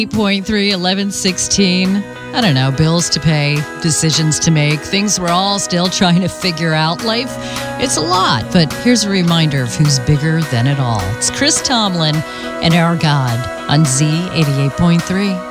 8.3, 11:16. I don't know, bills to pay, decisions to make, things we're all still trying to figure out. Life, it's a lot, but here's a reminder of who's bigger than it all. It's Chris Tomlin and Our God on Z88.3.